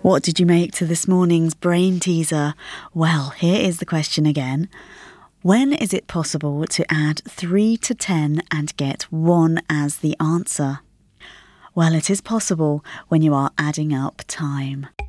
What did you make to this morning's brain teaser? Well, here is the question again. When is it possible to add 3 to 10 and get 1 as the answer? Well, it is possible when you are adding up time.